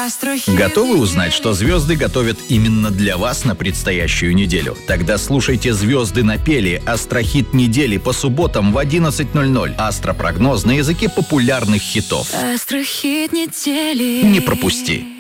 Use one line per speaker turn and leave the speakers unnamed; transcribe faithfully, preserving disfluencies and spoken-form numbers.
Астрохит.
Готовы узнать, что звезды готовят именно для вас на предстоящую неделю? Тогда слушайте «Звезды напели» — Астрохит недели по субботам в одиннадцать ноль ноль. Астропрогноз на языке популярных хитов.
Астрохит недели.
Не пропусти!